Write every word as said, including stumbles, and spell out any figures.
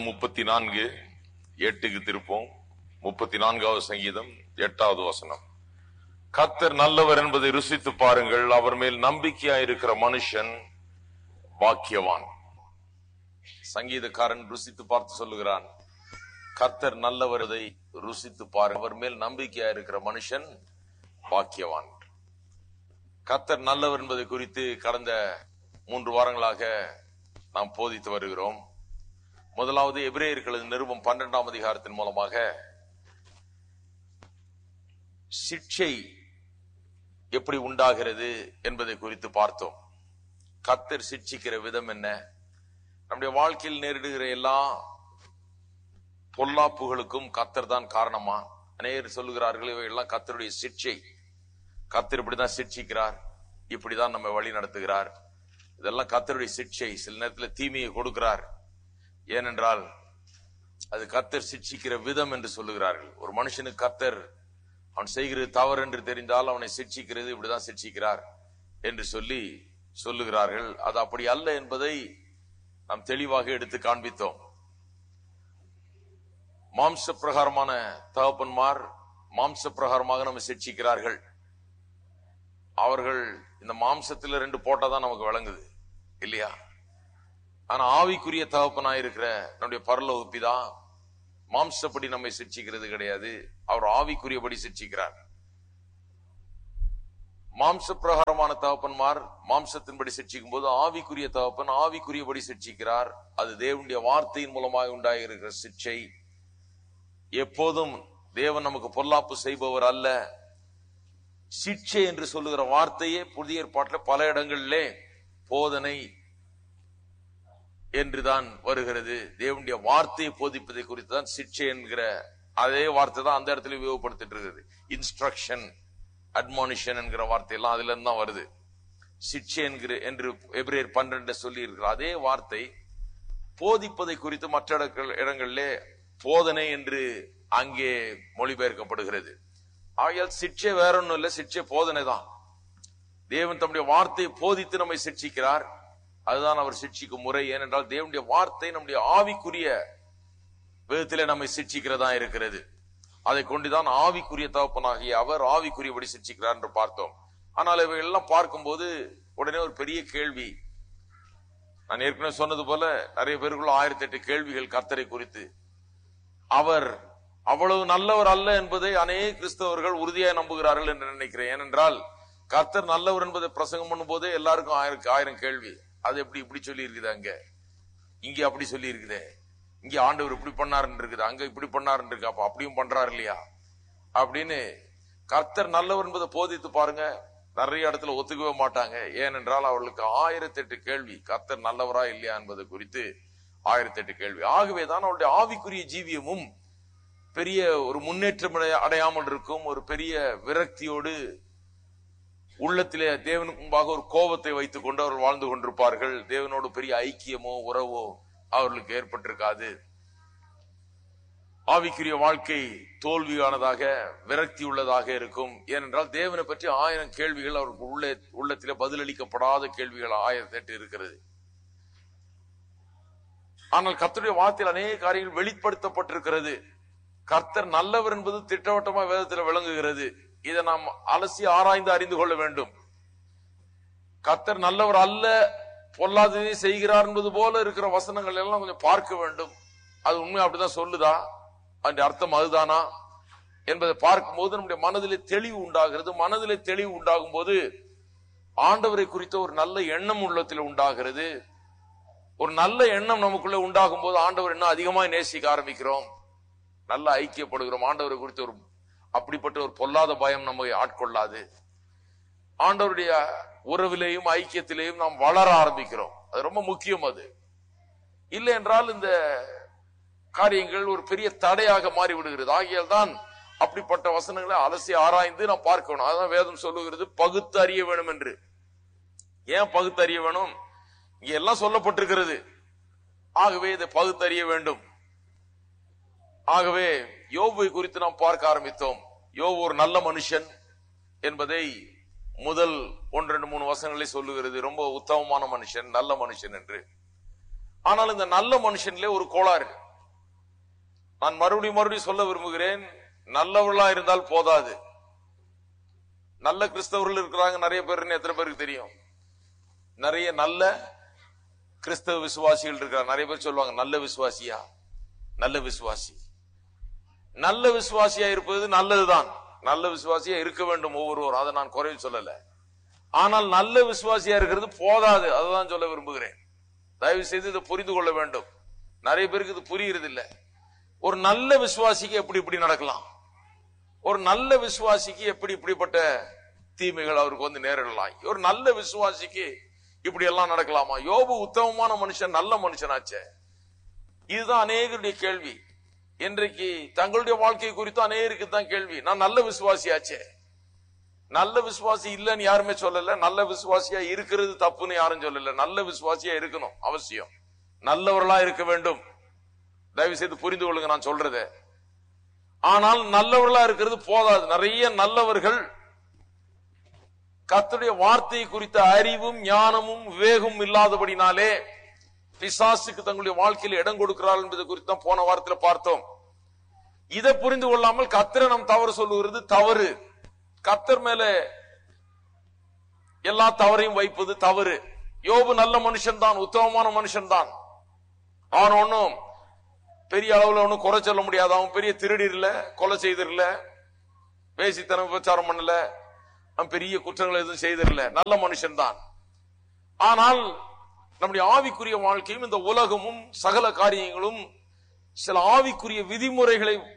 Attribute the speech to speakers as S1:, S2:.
S1: சங்கீதம் முப்பத்தி நான்கு எட்டுக்கு திருப்போம். முப்பத்தி நான்காவது சங்கீதம் எட்டாவது வசனம். கர்த்தர் நல்லவர் என்பதை ருசித்து பாருங்கள், அவர் மேல் நம்பிக்கையா இருக்கிற மனுஷன் பாக்கியவான். சங்கீதக்காரன் ருசித்து பார்த்து சொல்லுகிறான், கர்த்தர் நல்லவரை ருசித்து பாருங்கள், அவர் மேல் நம்பிக்கையா இருக்கிற மனுஷன் பாக்கியவான். கர்த்தர் நல்லவர் என்பதை குறித்து கடந்த மூன்று வாரங்களாக நாம் போதித்து வருகிறோம். முதலாவது எபிரேயர்களின் நிருபம் பன்னிரண்டாம் அதிகாரத்தின் மூலமாக சிட்சை எப்படி உண்டாகிறது என்பதை குறித்து பார்த்தோம். கர்த்தர் சிட்சிக்கிற விதம் என்ன, நம்முடைய வாழ்க்கையில் நேரிடுகிற எல்லா பொல்லாப்புகளுக்கும் கர்த்தர் தான் காரணமா? அநேகர் சொல்லுகிறார்கள் இவையெல்லாம் கர்த்தருடைய சிட்சை, கர்த்தர் இப்படிதான் சிட்சிக்கிறார், இப்படிதான் நம்ம வழி நடத்துகிறார், இதெல்லாம் கர்த்தருடைய சிட்சை. சில நேரத்தில் தீமையை கொடுக்கிறார், ஏனென்றால் அது கர்த்தர் சிட்சிக்கிற விதம் என்று சொல்லுகிறார்கள். ஒரு மனுஷனுக்கு கர்த்தர் அவன் செய்கிறது தவறு என்று தெரிந்தால் அவனை சிட்சிக்கிறது இப்படிதான் சிட்சிக்கிறார் என்று சொல்லி சொல்லுகிறார்கள். அது அப்படி அல்ல என்பதை நாம் தெளிவாக எடுத்து காண்பித்தோம். மாம்ச பிரகாரமான தகப்பன்மார் மாம்ச பிரகாரமாக நம்ம சிட்சிக்கிறார்கள். அவர்கள் இந்த மாம்சத்தில் ரெண்டு போட்டாதான் நமக்கு விளங்குது இல்லையா? ஆனா ஆவிக்குரிய தகப்பனாயிருக்கிற நம்முடைய பரலோக பிதா மாம்சப்படி நம்மை சிட்சிக்கிறது கிடையாது, அவர் ஆவிக்குரியபடி சிட்சிக்கிறார். மாம்ச பிரகாரமான தகப்பன்மார் மாம்சத்தின்படி சிட்சிக்கும் போது ஆவிக்குரிய தகப்பன் ஆவிக்குரியபடி சிட்சிக்கிறார். அது தேவனுடைய வார்த்தையின் மூலமாக உண்டாகியிருக்கிற சிட்சை. எப்போதும் தேவன் நமக்கு பொல்லாப்பு செய்பவர் அல்ல. சிட்சை என்று சொல்லுகிற வார்த்தையே புதிய ஏற்பாட்டில் பல இடங்களிலே போதனை என்றுதான் வருகிறது. தேவனுடைய வார்த்தையை போதிப்பதை குறித்து தான் சிட்சை என்கிற அதே வார்த்தை தான் அந்த இடத்துல உபயோகப்படுத்திட்டு இருக்குது. இன்ஸ்ட்ரக்ஷன், அட்மானிஷன் என்கிற வார்த்தை எல்லாம் அதுல இருந்து தான் வருது. சிட்சை என்கிற என்று எபிரேயர் பன்னிரண்டு சொல்லி இருக்கிற அதே வார்த்தை போதிப்பதை குறித்து மற்ற இடங்களிலே போதனை என்று அங்கே மொழிபெயர்க்கப்படுகிறது. ஆகையால் சிட்சை வேற ஒன்றும் இல்லை, சிட்சை போதனை தான். தேவன் தம்முடைய வார்த்தையை போதித்து நம்மை சிட்சிக்கிறார், அதுதான் அவர் சிட்சிக்கும் முறை. ஏனென்றால் தேவனுடைய வார்த்தை நம்முடைய ஆவிக்குரிய விதத்திலே நம்மை சிட்சிக்கிறதா இருக்கிறது. அதை கொண்டுதான் ஆவிக்குரிய தகப்பனாகிய அவர் ஆவிக்குரியபடி சிட்சிக்கிறார் என்று பார்த்தோம். ஆனால் இவை எல்லாம் பார்க்கும்போது உடனே ஒரு பெரிய கேள்வி, நான் ஏற்கனவே சொன்னது போல நிறைய பேருக்குள்ள ஆயிரத்தி எட்டு கேள்விகள் கர்த்தரை குறித்து. அவர் அவ்வளவு நல்லவர் அல்ல என்பதை அநேக கிறிஸ்தவர்கள் உறுதியாக நம்புகிறார்கள் என்று நினைக்கிறேன். ஏனென்றால் கர்த்தர் நல்லவர் என்பதை பிரசங்கம் பண்ணும் போதே எல்லாருக்கும் ஆயிரம் ஆயிரம் கேள்வி. அது எப்படி இப்படி சொல்லி இருக்குது, அங்க இங்க அப்படி சொல்லி இருக்குது, இங்க ஆண்டவர் இப்படி பண்ணாருன்னு இருக்குது, அங்க இப்படி பண்ணாருன்னு இருக்கு, அப்ப அப்படியும் பண்றாரு இல்லையா அப்படின்னு. கர்த்தர் நல்லவர் என்பதை போதித்து பாருங்க, நிறைய இடத்துல ஒத்துக்கவே மாட்டாங்க. ஏனென்றால் அவர்களுக்கு ஆயிரத்தி எட்டு கேள்வி, கர்த்தர் நல்லவரா இல்லையா என்பது குறித்து ஆயிரத்தி எட்டு கேள்வி. ஆகவேதான் அவருடைய ஆவிக்குரிய ஜீவியமும் பெரிய ஒரு முன்னேற்றம் அடையாமல் இருக்கும். ஒரு பெரிய விரக்தியோடு உள்ளத்திலே தேவனுக்கு முன்பாக ஒரு கோபத்தை வைத்துக் கொண்டு அவர்கள் வாழ்ந்து கொண்டிருப்பார்கள். தேவனோடு பெரிய ஐக்கியமோ உறவோ அவர்களுக்கு ஏற்பட்டிருக்காது. ஆவிக்குரிய வாழ்க்கை தோல்வியானதாக விரக்தி உள்ளதாக இருக்கும். ஏனென்றால் தேவனை பற்றி ஆயிரம் கேள்விகள் அவருக்கு உள்ளே உள்ளத்திலே பதிலளிக்கப்படாத கேள்விகள் ஆயிரத்தி எட்டு இருக்கிறது. ஆனால் கர்த்தருடைய வார்த்தையில் அநேக காரியங்கள் வெளிப்படுத்தப்பட்டிருக்கிறது. கர்த்தர் நல்லவர் என்பது திட்டவட்டமா வேதத்தில் விளங்குகிறது. இதை நாம் அலசி ஆராய்ந்து அறிந்து கொள்ள வேண்டும். கர்த்தர் நல்லவர் அல்ல, பொல்லாததை செய்கிறார் என்பது போல இருக்கிற வசனங்கள் எல்லாம் கொஞ்சம் பார்க்க வேண்டும். அது உண்மை அப்படிதான் சொல்லுதா, அதன் அர்த்தம் அதுதானா என்பதை பார்க்கும் போது நம்முடைய மனதிலே தெளிவு உண்டாகிறது. மனதிலே தெளிவு உண்டாகும் போது ஆண்டவரை குறித்த ஒரு நல்ல எண்ணம் உள்ளத்தில் உண்டாகிறது. ஒரு நல்ல எண்ணம் நமக்குள்ள உண்டாகும் போது ஆண்டவர் இன்னும் அதிகமாக நேசிக்க ஆரம்பிக்கிறோம், நல்ல ஐக்கியப்படுகிறோம். ஆண்டவரை குறித்த ஒரு அப்படிப்பட்ட ஒரு பொல்லாத பயம் நம்மை ஆட்கொள்ளாது. ஆண்டவருடைய உறவிலேயும் ஐக்கியத்திலேயும் நாம் வளர ஆரம்பிக்கிறோம். அது ரொம்ப முக்கியம். அது இல்லை என்றால் இந்த காரியங்கள் ஒரு பெரிய தடையாக மாறி விடுகிறது. ஆகியால் தான் அப்படிப்பட்ட வசனங்களை அலசி ஆராய்ந்து நாம் பார்க்கணும். அதான் வேதம் சொல்லுகிறது பகுத்து அறிய வேணும் என்று. ஏன் பகுத்து அறிய வேணும்? இங்க எல்லாம் சொல்லப்பட்டிருக்கிறது. ஆகவே இதை பகுத்தறிய வேண்டும். ஆகவே யோபை குறித்து நாம் பார்க்க ஆரம்பித்தோம். யோபு ஒரு நல்ல மனுஷன் என்பதை முதல் ஒன்று ரெண்டு மூணு வசனங்களை சொல்லுகிறது. ரொம்ப உத்தமமான மனுஷன், நல்ல மனுஷன் என்று. ஆனால் இந்த நல்ல மனுஷன்ல ஒரு கோளாறு, நான் மறுபடியும் மறுபடியும் சொல்ல விரும்புகிறேன், நல்லவர்களா இருந்தால் போதாது. நல்ல கிறிஸ்தவர்கள் இருக்கிறாங்க நிறைய பேர், எத்தனை பேருக்கு தெரியும்? நிறைய நல்ல கிறிஸ்தவ விசுவாசிகள் இருக்கிறாங்க. நிறைய பேர் சொல்லுவாங்க, நல்ல விசுவாசியா? நல்ல விசுவாசி. நல்ல விசுவாசியா இருப்பது நல்லதுதான், நல்ல விசுவாசியா இருக்க வேண்டும் ஒவ்வொருவரும், அதை நான் குறைவு சொல்லல. ஆனால் நல்ல விசுவாசியா இருக்கிறது போதாது, அதுதான் சொல்ல விரும்புகிறேன். தயவு செய்து இதை புரிந்து கொள்ள வேண்டும். நிறைய பேருக்கு இது புரிகிறது இல்லை. ஒரு நல்ல விசுவாசிக்கு எப்படி இப்படி நடக்கலாம்? ஒரு நல்ல விசுவாசிக்கு எப்படி இப்படிப்பட்ட தீமைகள் அவருக்கு வந்து நேரிடலாம்? ஒரு நல்ல விசுவாசிக்கு இப்படி எல்லாம் நடக்கலாமா? யோபு உத்தமமான மனுஷன், நல்ல மனுஷனாச்சே. இதுதான் அநேகருடைய கேள்வி. இன்றைக்கு தங்களுடைய வாழ்க்கை குறித்து அநேகருக்கு தான் கேள்வி. நான் நல்ல விசுவாசியாச்சே. நல்ல விசுவாசி இல்லைன்னு யாருமே சொல்லல, நல்ல விசுவாசியா இருக்கிறது தப்புன்னு யாரும் சொல்லல. நல்ல விசுவாசியா இருக்கணும், அவசியம். நல்லவர்களா இருக்க வேண்டும். தயவு செய்து புரிந்து கொள்ளுங்க நான் சொல்றது. ஆனால் நல்லவர்களா இருக்கிறது போதாது. நிறைய நல்லவர்கள் கர்த்தருடைய வார்த்தை குறித்த அறிவும் ஞானமும் விவேகமும் இல்லாதபடினாலே பிசாசுக்கு தங்களுடைய வாழ்க்கையில் இடம் கொடுக்கிறார்கள் என்பது குறித்து தான் போன வாரத்தில் பார்த்தோம். இதை புரிந்து கொள்ளாமல் கர்த்தரை நாம் தவறு சொல்லுகிறது தவறு. கர்த்தர் மேல எல்லா தவறையும் வைப்பது தவறு. யோபு நல்ல மனுஷன் தான், உத்தமமான மனுஷன் தான். அவன் ஒன்னும் பெரிய அளவுல ஒன்னும் குறை சொல்ல முடியாது. அவன் பெரிய திருடிரல, கொலை செய்திரல, வேசித்தனம் விபச்சாரம் பண்ணல, அவன் பெரிய குற்றங்கள் எதுவும் செய்திரல, நல்ல மனுஷன் தான். ஆனால் நம்முடைய ஆவிக்குரிய வாழ்க்கையும் இந்த உலகமும் சகல காரியங்களும் சில ஆவிக்குரிய விதிமுறைகளை